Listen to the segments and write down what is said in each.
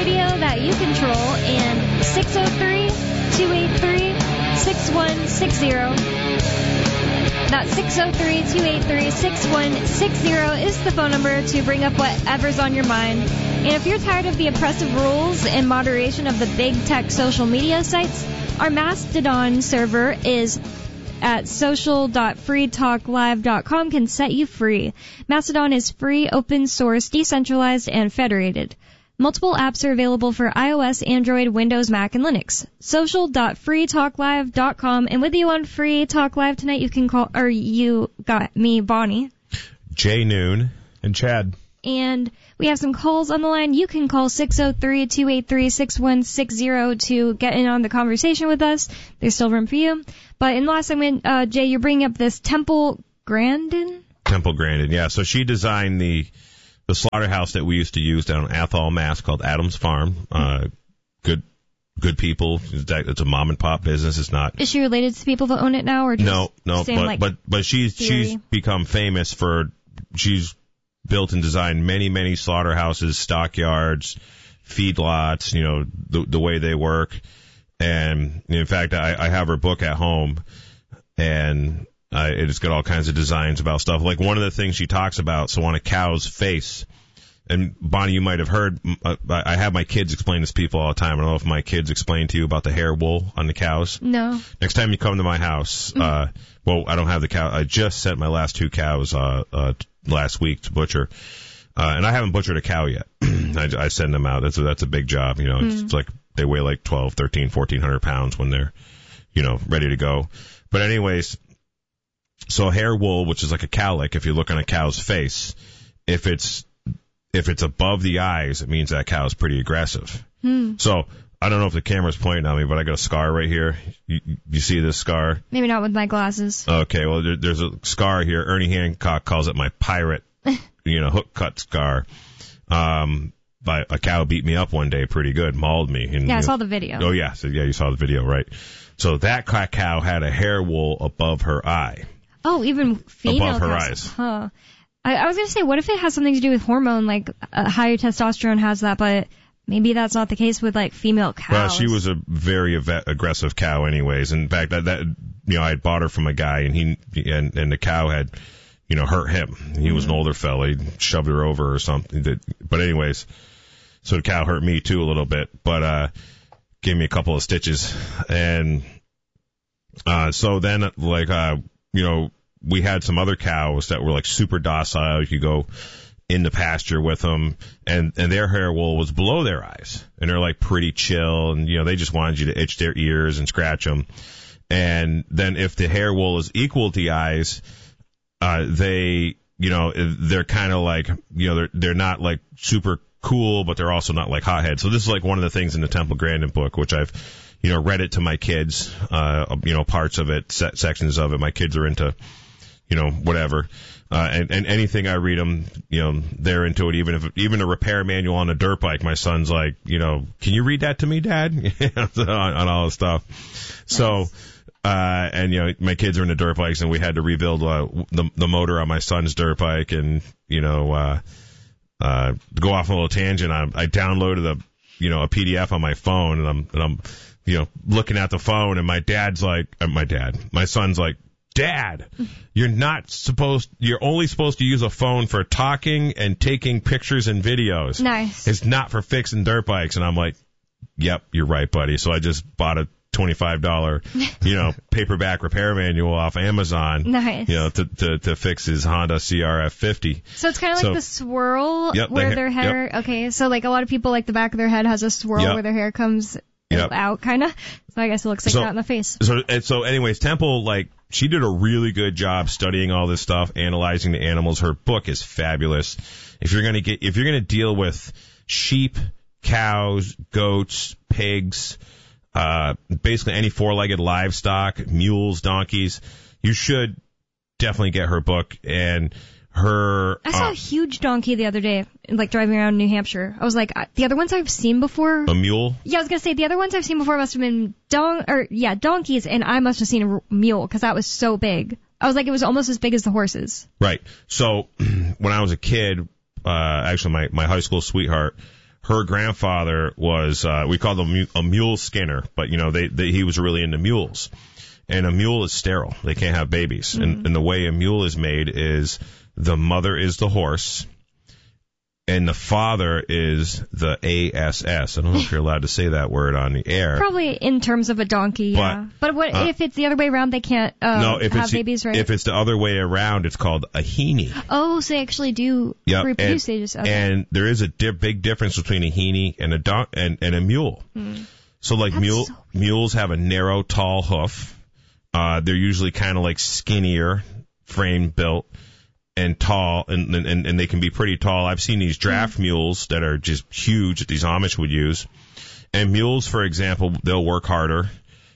radio that you control, and 603-283-6160. That's 603-283-6160 is the phone number to bring up whatever's on your mind. And if you're tired of the oppressive rules and moderation of the big tech social media sites, our Mastodon server is at social.freetalklive.com can set you free. Mastodon is free, open source, decentralized, and federated. Multiple apps are available for iOS, Android, Windows, Mac, and Linux. Social.freetalklive.com. And with you on Free Talk Live tonight, you can call, or you got me, Bonnie. Jay Noon. And Chad. And we have some calls on the line. You can call 603-283-6160 to get in on the conversation with us. There's still room for you. But in the last segment, Jay, you're bringing up this Temple Grandin? Temple Grandin, yeah. So she designed the slaughterhouse that we used to use down in Athol, Mass, called Adams Farm. Good people. It's a mom and pop business. It's not. Is she related to people that own it now, or just no? But she's become famous for she's built and designed many slaughterhouses, stockyards, feedlots. You know the way they work. And in fact, I have her book at home, and it's got all kinds of designs about stuff. Like one of the things she talks about, so on a cow's face, and Bonnie, you might have heard, I have my kids explain this to people all the time. I don't know if my kids explain to you about the hair wool on the cows. No. Next time you come to my house, well, I don't have the cow. I just sent my last 2 cows last week to butcher, and I haven't butchered a cow yet. I send them out. That's a big job. You know, it's like they weigh like 12, 13, 1,400 pounds when they're, ready to go. But anyways, so hair wool, which is like a cowlick, if you look on a cow's face, if it's above the eyes, it means that cow's pretty aggressive. So I don't know if the camera's pointing at me, but I got a scar right here. You see this scar? Maybe not with my glasses. Okay, well, there's a scar here. Ernie Hancock calls it my pirate, hook cut scar. But a cow beat me up one day pretty good, mauled me. And, I saw the video. Oh, yeah. So, yeah, you saw the video, right. So that cow had a hair wool above her eye. Oh, even female above her cows. eyes. Huh. I was going to say, what if it has something to do with hormone, like higher testosterone has that, but maybe that's not the case with, like, female cows. Well, she was a very aggressive cow anyways. In fact, I had bought her from a guy, and and the cow had, hurt him. He was an older fella. He shoved her over or something. But anyways, so the cow hurt me too a little bit, but gave me a couple of stitches. And so then, we had some other cows that were like super docile. You could go in the pasture with them, and their hair wool was below their eyes, and they're like pretty chill, and they just wanted you to itch their ears and scratch them. And then if the hair wool is equal to the eyes, they're kind of like, they're not like super cool, but they're also not like hotheads. So this is like one of the things in the Temple Grandin book, which I've, read it to my kids, parts of it, sections of it. My kids are into, whatever. And anything I read them, they're into it. Even a repair manual on a dirt bike, my son's like, can you read that to me, Dad? on all this stuff. Nice. So, and my kids are into dirt bikes, and we had to rebuild the motor on my son's dirt bike, and to go off on a little tangent, I downloaded a PDF on my phone, and I'm looking at the phone, and my son's like, Dad, you're only supposed to use a phone for talking and taking pictures and videos. Nice. It's not for fixing dirt bikes. And I'm like, yep, you're right, buddy. So I just bought a $25, paperback repair manual off Amazon. Nice. To fix his Honda CRF 50. So it's kind of like the swirl where their hair, okay, so like a lot of people, like the back of their head has a swirl where their hair comes out, kind of. So I guess it looks like that in the face. So anyways, Temple, she did a really good job studying all this stuff, analyzing the animals. Her book is fabulous. If you're going to deal with sheep, cows, goats, pigs, basically any four-legged livestock, mules, donkeys, you should definitely get her book. And I saw a huge donkey the other day, driving around New Hampshire. I was like, the other ones I've seen before. A mule? Yeah, I was gonna say the other ones I've seen before must have been donkeys, and I must have seen a mule because that was so big. I was like, it was almost as big as the horses. Right. So when I was a kid, actually my high school sweetheart, her grandfather was, we called him a mule skinner, but, you know, he was really into mules. And a mule is sterile. They can't have babies. Mm-hmm. And the way a mule is made is the mother is the horse, and the father is the ASS. I don't know if you're allowed to say that word on the air. Probably in terms of a donkey, yeah. But what if it's the other way around? They can't have babies, right? If it's the other way around, it's called a heaney. Oh, so they actually do reproduce stages. Okay. And there is a big difference between a heaney and a mule. Mm. So, like, mules have a narrow, tall hoof. They're usually kind of like skinnier, frame built, and tall, and they can be pretty tall. I've seen these draft mules that are just huge that these Amish would use. And mules, for example, they'll work harder.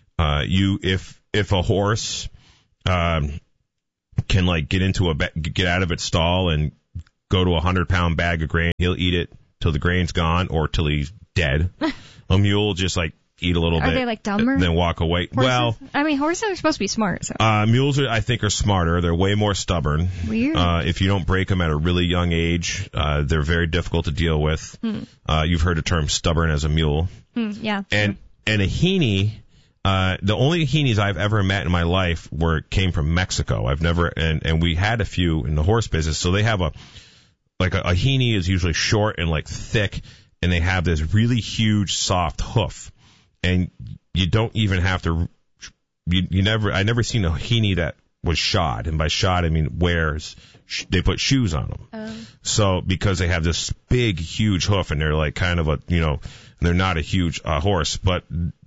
If a horse can like get out of its stall and go to a 100-pound bag of grain, he'll eat it till the grain's gone or till he's dead. A mule just like eat a little bit. Are they like dumber? Then walk away. Horses? Well, I mean, horses are supposed to be smart. So. Mules, I think, are smarter. They're way more stubborn. Weird. If you don't break them at a really young age, they're very difficult to deal with. You've heard the term stubborn as a mule. Yeah. And a heaney, the only heanies I've ever met in my life came from Mexico. I've never, and we had a few in the horse business. So they have a heaney is usually short and like thick, and they have this really huge soft hoof. And you don't even have to, I never seen a heaney that was shod. And by shod, I mean they put shoes on them. So, because they have this big, huge hoof, and they're like kind of they're not a huge horse, but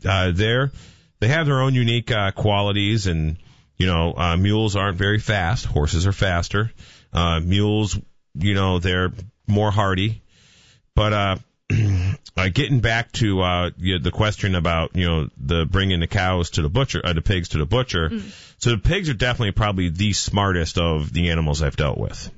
they have their own unique qualities, and, mules aren't very fast. Horses are faster. Mules, they're more hardy. But, getting back to the question about the bringing the cows to the butcher, the pigs to the butcher. So the pigs are definitely probably the smartest of the animals I've dealt with.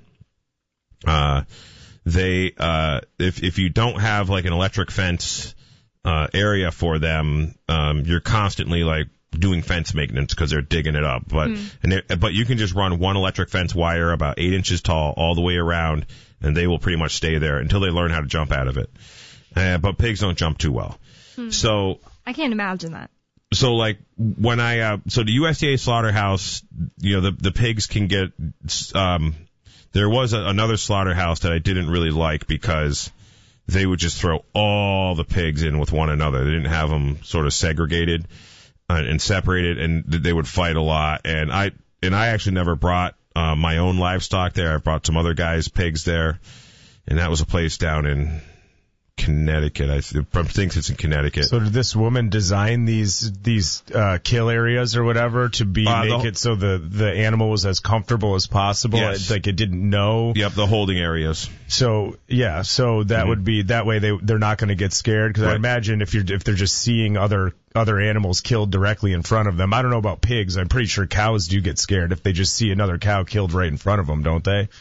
If you don't have like an electric fence area for them, you're constantly like doing fence maintenance because they're digging it up. But you can just run one electric fence wire about 8 inches tall all the way around, and they will pretty much stay there until they learn how to jump out of it. But pigs don't jump too well. So I can't imagine that. So like when so the USDA slaughterhouse, the pigs can get, there was another slaughterhouse that I didn't really like because they would just throw all the pigs in with one another. They didn't have them sort of segregated and separated, and they would fight a lot. And I actually never brought my own livestock there. I brought some other guys' pigs there, and that was a place down in Connecticut. I think it's in Connecticut. So did this woman design these kill areas or whatever to make it so the animal was as comfortable as possible? Yes. Like it didn't know. Yep, the holding areas. So yeah, so that would be that way they're not going to get scared, because I imagine if they're just seeing other animals killed directly in front of them. I don't know about pigs. I'm pretty sure cows do get scared if they just see another cow killed right in front of them, don't they?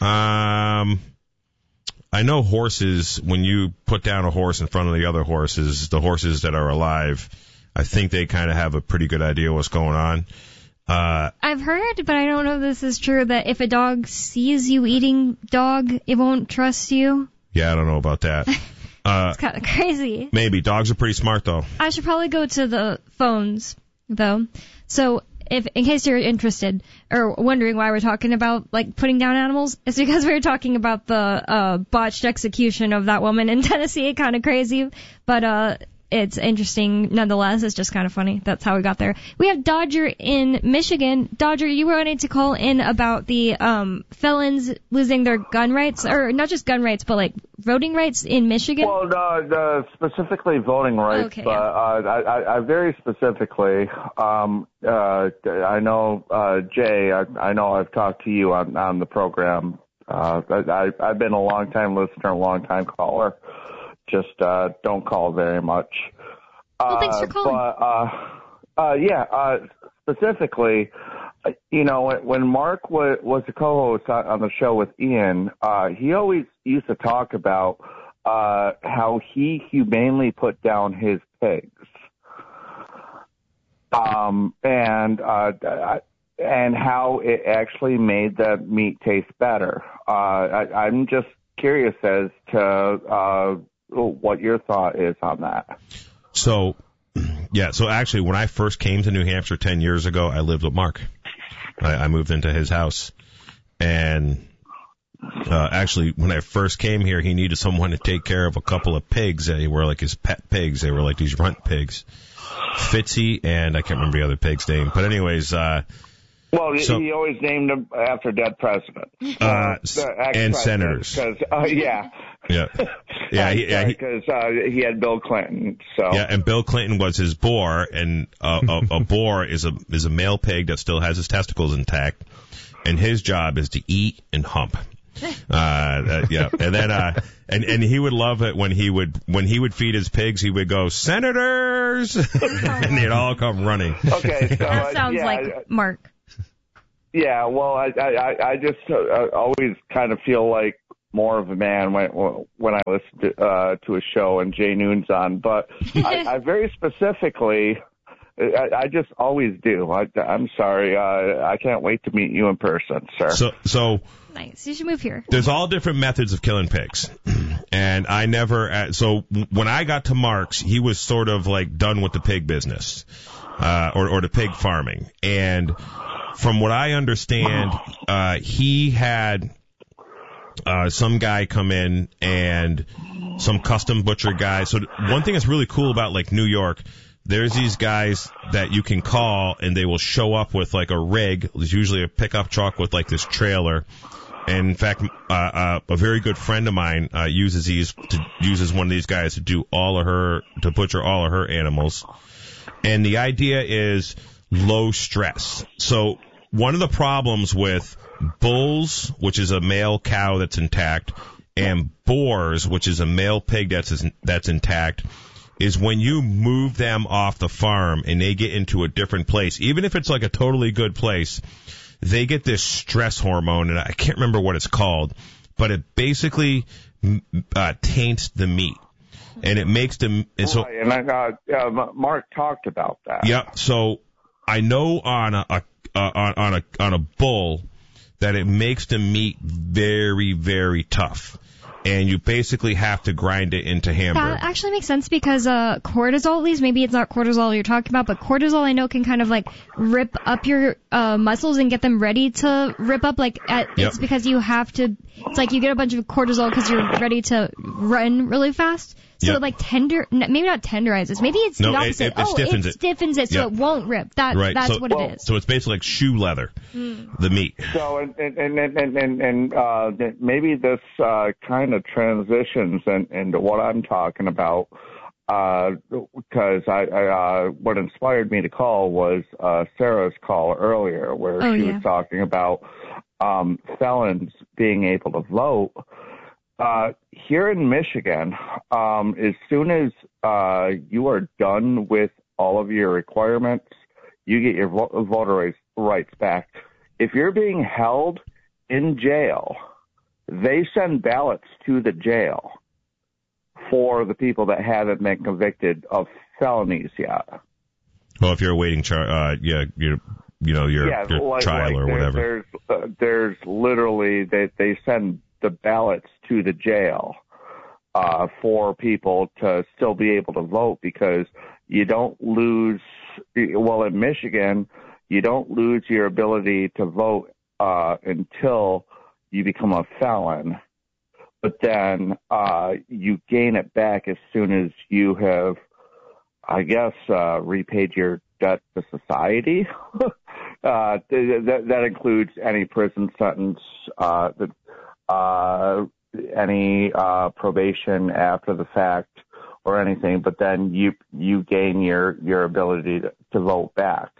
I know horses, when you put down a horse in front of the other horses, the horses that are alive, I think they kind of have a pretty good idea what's going on. I've heard, but I don't know if this is true, that if a dog sees you eating dog, it won't trust you. Yeah, I don't know about that. It's kind of crazy. Maybe. Dogs are pretty smart, though. I should probably go to the phones, though. So, in case you're interested or wondering why we're talking about like putting down animals, it's because we were talking about the botched execution of that woman in Tennessee. Kind of crazy, but it's interesting nonetheless. It's just kind of funny. That's how we got there. We have Dodger in Michigan. Dodger, you wanted to call in about the felons losing their gun rights, or not just gun rights, but like voting rights in Michigan? Well, specifically voting rights, okay, but I very specifically, I know, Jay, I know I've talked to you on the program. I've been a long-time listener, a long-time caller. Just don't call very much. Well, thanks for calling. Specifically, when Mark was a co-host on the show with Ian, he always used to talk about how he humanely put down his pigs, and how it actually made the meat taste better. I'm just curious as to what your thought is on that. So, yeah, so actually when I first came to New Hampshire 10 years ago, I lived with Mark. I moved into his house. And actually, when I first came here, he needed someone to take care of a couple of pigs that were like his pet pigs. They were like these runt pigs. Fitzy, and I can't remember the other pig's name. But anyways, well, he always named them after dead presidents. And senators. Yeah. Yeah. Yeah. Because he had Bill Clinton. So. Yeah, and Bill Clinton was his boar, and a boar is a male pig that still has his testicles intact, and his job is to eat and hump. Yeah, and then and he would love it when he would feed his pigs. He would go, "Senators," and they'd all come running. Okay, so that sounds like Mark. Yeah, well, I just always kind of feel like more of a man when I listen to a show and Jay Noon's on, but I very specifically. I just always do. I'm sorry. I can't wait to meet you in person, sir. So nice. You should move here. There's all different methods of killing pigs, and I never. So when I got to Mark's, he was sort of like done with the pig business, or the pig farming. And from what I understand, he had some guy come in and some custom butcher guy. So one thing that's really cool about like New York. There's these guys that you can call, and they will show up with like a rig. There's usually a pickup truck with like this trailer. And in fact, a very good friend of mine uses one of these guys to butcher all of her animals. And the idea is low stress. So one of the problems with bulls, which is a male cow that's intact, and boars, which is a male pig that's intact, is when you move them off the farm and they get into a different place, even if it's like a totally good place, they get this stress hormone, and I can't remember what it's called, but it basically taints the meat, and it makes them. And so, and Mark talked about that. Yeah, so I know on a bull that it makes the meat very, very tough. And you basically have to grind it into hamburger. That actually makes sense because cortisol, at least, maybe it's not cortisol you're talking about, but cortisol I know can kind of like rip up your muscles and get them ready to rip up. It's because you have to, it's like you get a bunch of cortisol because you're ready to run really fast. So it maybe not tenderizes. Maybe it's the opposite. It stiffens it so it won't rip. That's what it is. So it's basically like shoe leather, the meat. So and maybe this kind of transitions into what I'm talking about, because what inspired me to call was Sarah's call earlier, where she was talking about felons being able to vote. Here in Michigan, as soon as you are done with all of your requirements, you get your voter rights back. If you're being held in jail, they send ballots to the jail for the people that haven't been convicted of felonies yet. Well, if you're awaiting trial or whatever. There's literally they send the ballots to the jail for people to still be able to vote, because you don't lose. Well, in Michigan, you don't lose your ability to vote until you become a felon, but then you gain it back as soon as you have, I guess, repaid your debt to society. That includes any prison sentence, any probation after the fact or anything, but then you gain your ability to vote back.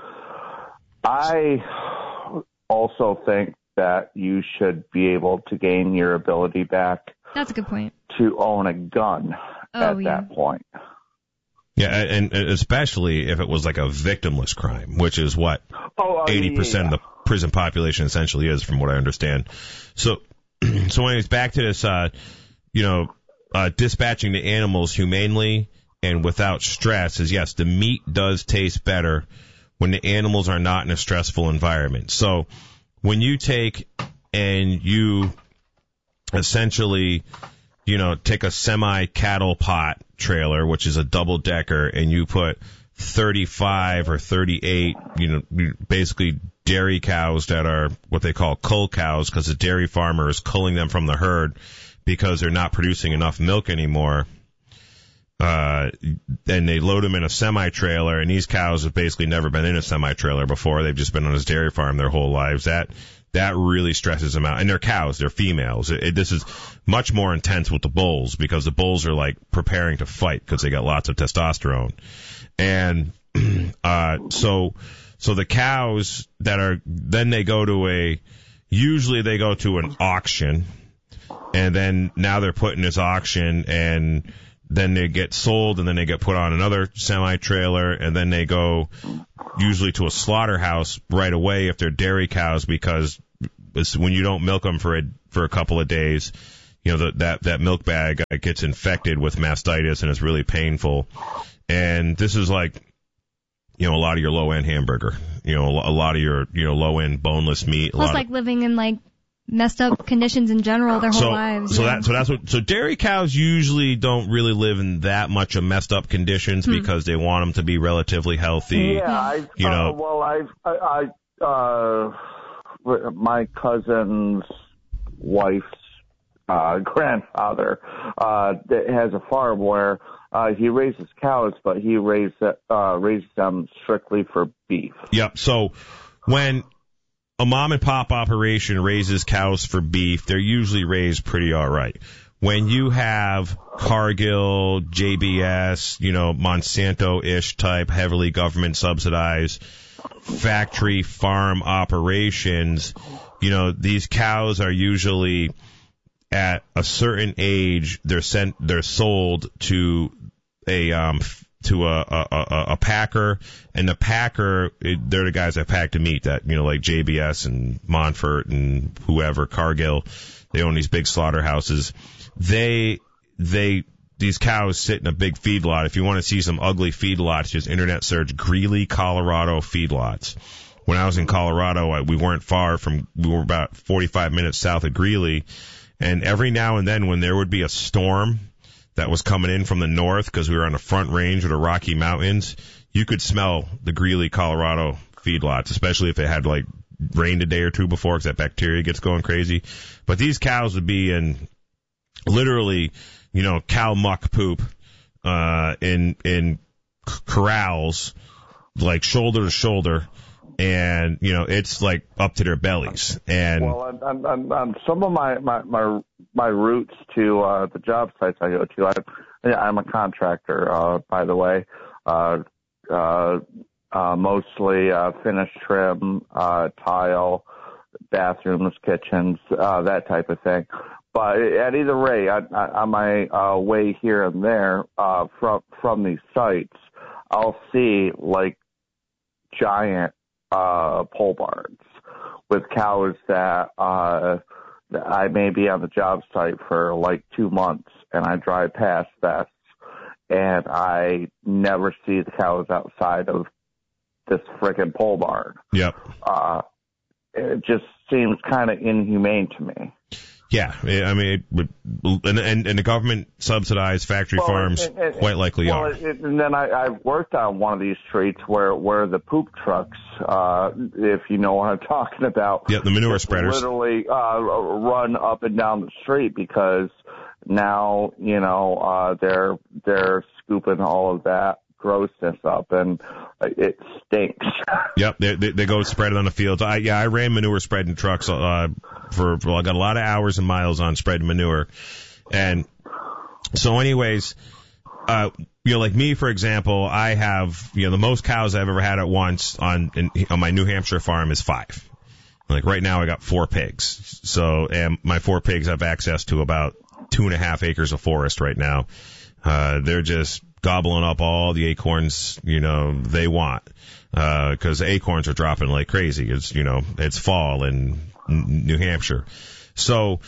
I also think that you should be able to gain your ability back. That's a good point. To own a gun at that point. Yeah, and especially if it was like a victimless crime, which is what 80% of the prison population essentially is, from what I understand. So anyways, back to this, dispatching the animals humanely and without stress is, yes, the meat does taste better when the animals are not in a stressful environment. So when you take and you essentially take a semi-cattle pot trailer, which is a double-decker, and you put 35 or 38, basically dairy cows that are what they call cull cows, because the dairy farmer is culling them from the herd because they're not producing enough milk anymore. And they load them in a semi-trailer, and these cows have basically never been in a semi-trailer before. They've just been on this dairy farm their whole lives. That really stresses them out. And they're cows, they're females. This is much more intense with the bulls, because the bulls are like preparing to fight because they got lots of testosterone. And so the cows then they go to usually they go to an auction, and then now they're put in this auction, and then they get sold, and then they get put on another semi-trailer, and then they go usually to a slaughterhouse right away if they're dairy cows, because when you don't milk them for a couple of days, that milk bag gets infected with mastitis, and it's really painful. And this is like, a lot of your low-end hamburger, a lot of your, low-end boneless meat. Plus, like living in like messed up conditions in general their whole lives. So dairy cows usually don't really live in that much of messed up conditions because they want them to be relatively healthy. Yeah, my cousin's wife's grandfather has a farm where he raises cows, but he raises them strictly for beef. Yep. So when a mom and pop operation raises cows for beef, they're usually raised pretty all right. When you have Cargill, JBS, Monsanto-ish type, heavily government subsidized factory farm operations, these cows are usually at a certain age, they're sold to a packer, and the packer, they're the guys that pack the meat that, like JBS and Montfort and whoever, Cargill, they own these big slaughterhouses. These cows sit in a big feedlot. If you want to see some ugly feedlots, just internet search Greeley, Colorado feedlots. When I was in Colorado, we weren't far from, we were about 45 minutes south of Greeley, and every now and then when there would be a storm that was coming in from the north, because we were on the front range of the Rocky Mountains, you could smell the Greeley, Colorado feedlots, especially if it had like rained a day or two before, because that bacteria gets going crazy. But these cows would be in literally, cow muck poop in corrals, like shoulder to shoulder, and it's like up to their bellies. And on some of my routes to the job sites I go to, I'm a contractor, by the way, mostly finish trim, tile, bathrooms, kitchens, that type of thing. But at either rate, on my way here and there from these sites, I'll see like giant pole barns with cows that I may be on the job site for like 2 months, and I drive past that, and I never see the cows outside of this frickin' pole barn. Yep. It just seems kind of inhumane to me. Yeah, I mean, and the government subsidized factory farms quite likely are. And then I've worked on one of these streets where the poop trucks, if you know what I'm talking about. Yeah, the manure spreaders. Literally run up and down the street, because now they're scooping all of that grossness up, and it stinks. Yep, they go spread it on the fields. I ran manure spreading trucks I got a lot of hours and miles on spreading manure. And so anyways, like me, for example, I have, the most cows I've ever had at once on my New Hampshire farm is 5. Like right now I got 4 pigs. So, and my 4 pigs have access to about 2.5 acres of forest right now. They're just gobbling up all the acorns, they want, because the acorns are dropping like crazy. It's fall in New Hampshire. So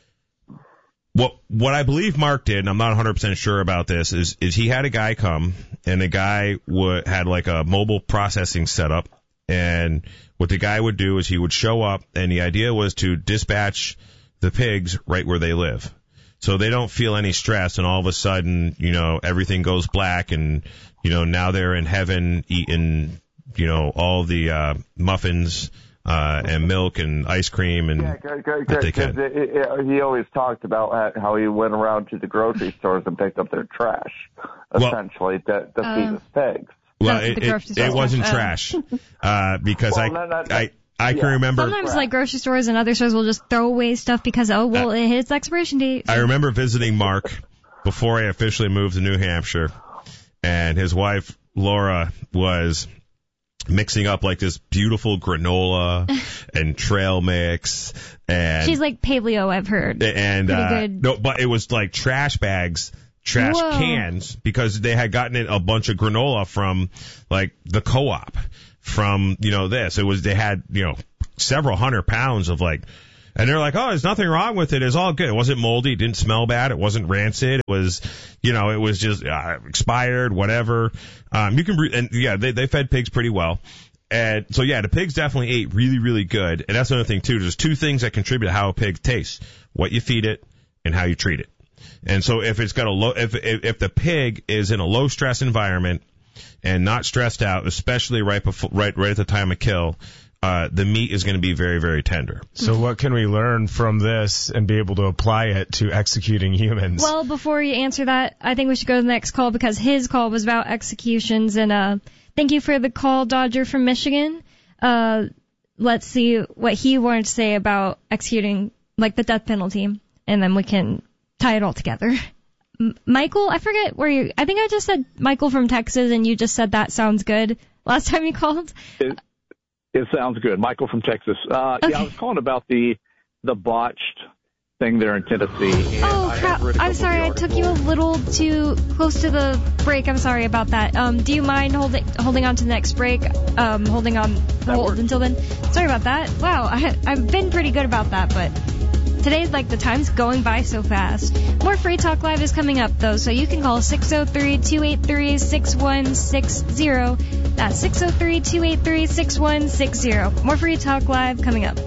what I believe Mark did, and I'm not 100% sure about this, is he had a guy come, and the guy had like a mobile processing setup, and what the guy would do is he would show up, and the idea was to dispatch the pigs right where they live. So they don't feel any stress, and all of a sudden, everything goes black, and, now they're in heaven eating, all the muffins and milk and ice cream and that they can. He always talked about how he went around to the grocery stores and picked up their trash, essentially, to feed his pigs. Well, it wasn't trash because I can remember. Sometimes, like, grocery stores and other stores will just throw away stuff because, it hits expiration date. I remember visiting Mark before I officially moved to New Hampshire, and his wife, Laura, was mixing up, like, this beautiful granola and trail mix. And she's like paleo, I've heard. And, pretty good. No, but it was like trash bags. Trash cans, because they had gotten in a bunch of granola from, like, the co-op, from, this. They had, several 100 pounds of, like, and they're like, oh, there's nothing wrong with it. It's all good. It wasn't moldy. It didn't smell bad. It wasn't rancid. It was, it was just expired, whatever. They fed pigs pretty well. And so, the pigs definitely ate really, really good. And that's another thing, too. There's two things that contribute to how a pig tastes: what you feed it and how you treat it. And so if it's got if the pig is in a low stress environment and not stressed out, especially right at the time of kill, the meat is going to be very, very tender. So what can we learn from this and be able to apply it to executing humans? Well, before you answer that, I think we should go to the next call, because his call was about executions. And thank you for the call, Dodger from Michigan. Let's see what he wanted to say about executing, like, the death penalty, and then we can tie it all together. Michael, I forget I think I just said Michael from Texas, and you just said that sounds good last time you called. It sounds good. Michael from Texas. Okay. Yeah, I was calling about the botched thing there in Tennessee. Oh, crap. I'm sorry. I took you a little too close to the break. I'm sorry about that. Do you mind holding on to the next break? Hold until then? Sorry about that. Wow. I've been pretty good about that, but today's like the time's going by so fast. More Free Talk Live is coming up, though, so you can call 603-283-6160. That's 603-283-6160. More Free Talk Live coming up.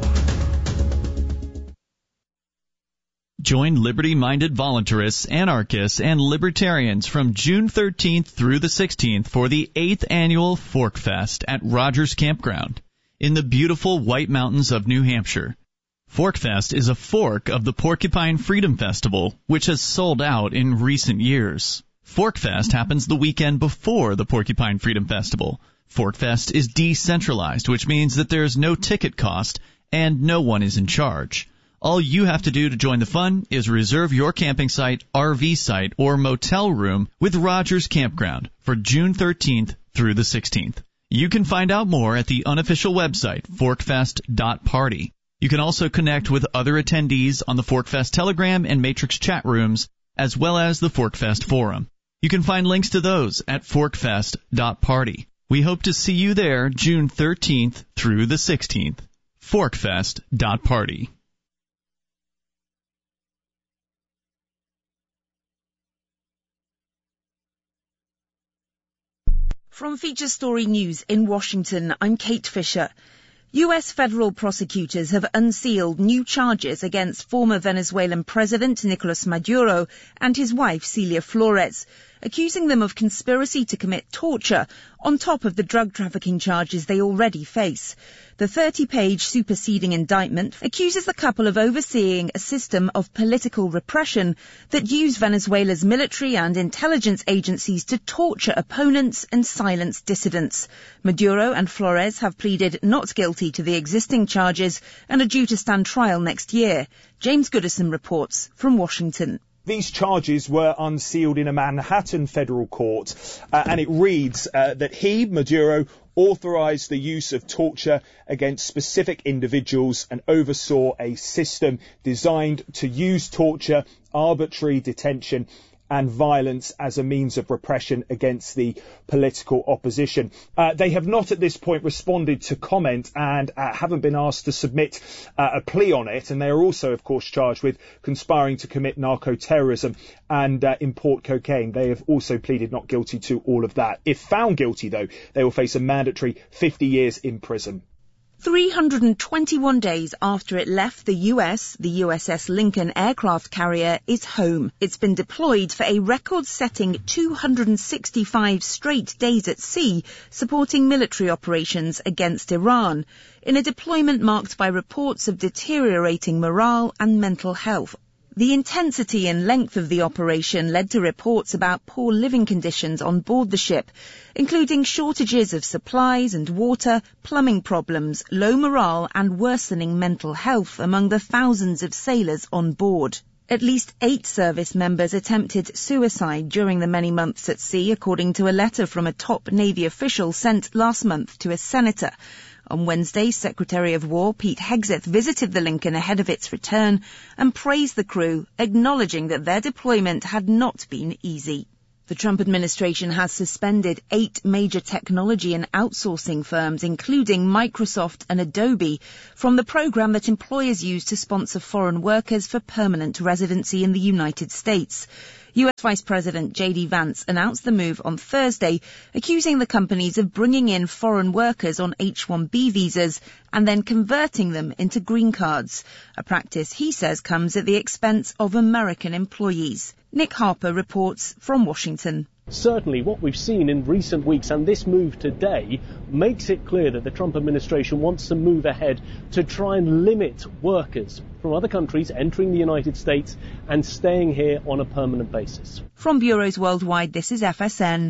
Join liberty-minded voluntarists, anarchists, and libertarians from June 13th through the 16th for the 8th annual Fork Fest at Rogers Campground in the beautiful White Mountains of New Hampshire. Forkfest is a fork of the Porcupine Freedom Festival, which has sold out in recent years. Forkfest happens the weekend before the Porcupine Freedom Festival. Forkfest is decentralized, which means that there is no ticket cost and no one is in charge. All you have to do to join the fun is reserve your camping site, RV site, or motel room with Rogers Campground for June 13th through the 16th. You can find out more at the unofficial website, forkfest.party. You can also connect with other attendees on the Forkfest Telegram and Matrix chat rooms, as well as the Forkfest Forum. You can find links to those at forkfest.party. We hope to see you there June 13th through the 16th. Forkfest.party. From Feature Story News in Washington, I'm Kate Fisher. U.S. federal prosecutors have unsealed new charges against former Venezuelan President Nicolas Maduro and his wife Celia Flores, accusing them of conspiracy to commit torture on top of the drug trafficking charges they already face. The 30-page superseding indictment accuses the couple of overseeing a system of political repression that used Venezuela's military and intelligence agencies to torture opponents and silence dissidents. Maduro and Flores have pleaded not guilty to the existing charges and are due to stand trial next year. James Goodison reports from Washington. These charges were unsealed in a Manhattan federal court, and it reads that he, Maduro, authorized the use of torture against specific individuals and oversaw a system designed to use torture, arbitrary detention and violence as a means of repression against the political opposition. They have not at this point responded to comment and haven't been asked to submit a plea on it. And they are also, of course, charged with conspiring to commit narco-terrorism and import cocaine. They have also pleaded not guilty to all of that. If found guilty, though, they will face a mandatory 50 years in prison. 321 days after it left the US, the USS Lincoln aircraft carrier is home. It's been deployed for a record-setting 265 straight days at sea, supporting military operations against Iran, in a deployment marked by reports of deteriorating morale and mental health. The intensity and length of the operation led to reports about poor living conditions on board the ship, including shortages of supplies and water, plumbing problems, low morale and worsening mental health among the thousands of sailors on board. At least 8 service members attempted suicide during the many months at sea, according to a letter from a top Navy official sent last month to a senator. On Wednesday, Secretary of War Pete Hegseth visited the Lincoln ahead of its return and praised the crew, acknowledging that their deployment had not been easy. The Trump administration has suspended 8 major technology and outsourcing firms, including Microsoft and Adobe, from the program that employers use to sponsor foreign workers for permanent residency in the United States. U.S. Vice President J.D. Vance announced the move on Thursday, accusing the companies of bringing in foreign workers on H-1B visas and then converting them into green cards, a practice he says comes at the expense of American employees. Nick Harper reports from Washington. Certainly what we've seen in recent weeks and this move today makes it clear that the Trump administration wants to move ahead to try and limit workers from other countries entering the United States and staying here on a permanent basis. From bureaus worldwide, this is FSN.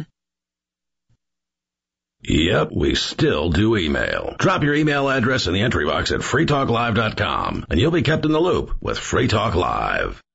Yep, we still do email. Drop your email address in the entry box at freetalklive.com and you'll be kept in the loop with Free Talk Live.